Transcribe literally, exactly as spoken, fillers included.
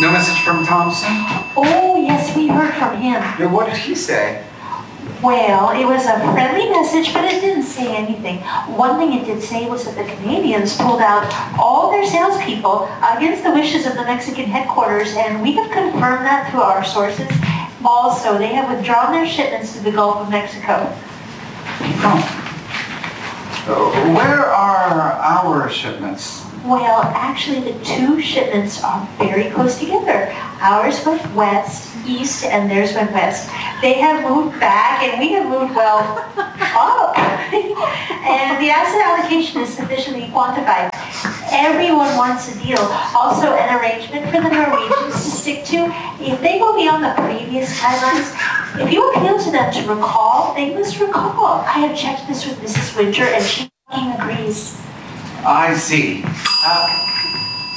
No message from Thompson? Oh, yes, we heard from him. Yeah, what did he say? Well, it was a friendly message, but it didn't say anything. One thing it did say was that the Canadians pulled out all their salespeople against the wishes of the Mexican headquarters, and we have confirmed that through our sources. Also, they have withdrawn their shipments to the Gulf of Mexico. Oh. Uh, where are our shipments? Well, actually, the two shipments are very close together. Ours went west, east, and theirs went west. They have moved back, and we have moved, well, up. And the asset allocation is sufficiently quantified. Everyone wants a deal. Also, an arrangement for the Norwegians to stick to. If they go beyond the previous timelines, if you appeal to them to recall, they must recall. I have checked this with Missus Winter, and she fucking agrees. I see. Uh,